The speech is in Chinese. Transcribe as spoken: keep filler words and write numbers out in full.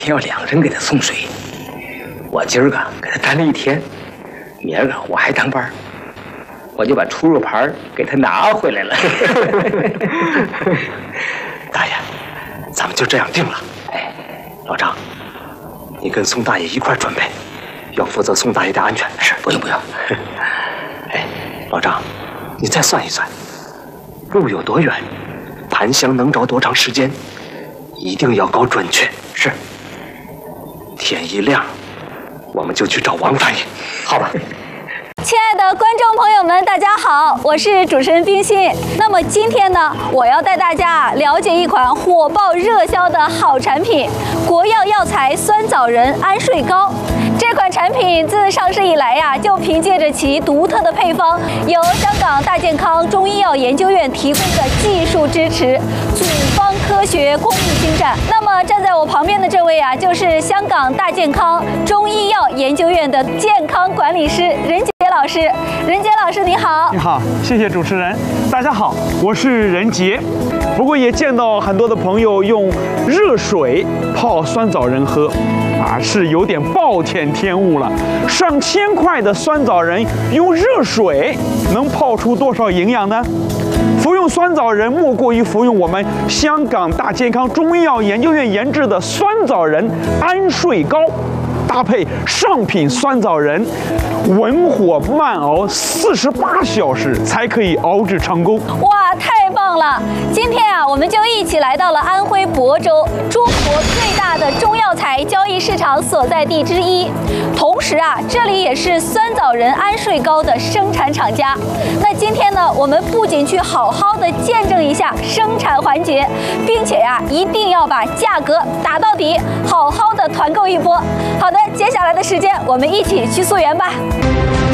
要两人给他送水。我今儿个给他担了一天，明儿个我还当班，我就把出入牌给他拿回来了。 大爷，咱们就这样定了。 哎， 老张，你跟宋大爷一块准备，要负责宋大爷的安全。 是，不用不用。 哎，老张，你再算一算，路有多远，檀香能着多长时间，一定要搞准确。 是。 天一亮，我们就去找王大爷，好吧？ 亲爱的观众朋友们，大家好，我是主持人冰心。那么今天呢，我要带大家了解一款火爆热销的好产品——国药药材酸枣仁安睡膏。这款产品自上市以来呀，就凭借着其独特的配方，由香港大健康中医药研究院提供的技术支持，组方科学，工艺精湛。那么站在我旁边的这位啊，就是香港大健康中医药研究院的健康管理师任杰老师。任杰老师你好。 你好，谢谢主持人。大家好，我是任杰。不过也见到很多的朋友用热水泡酸枣仁喝，啊，是有点暴殄天物了。上千块的酸枣仁用热水能泡出多少营养呢？服用酸枣仁莫过于服用我们香港大健康中医药研究院研制的酸枣仁安睡膏，搭配上品酸枣仁，文火慢熬四十八小时才可以熬制成功。 哇，太棒了！今天啊，我们就一起来到了安徽亳州，中国最大的中药材交易市场所在地之一。同时啊，这里也是酸枣仁安睡膏的生产厂家。那今天呢，我们不仅去好好的见证一下生产环节，并且呀、啊，一定要把价格打到底，好好的团购一波。好的，接下来的时间我们一起去溯源吧。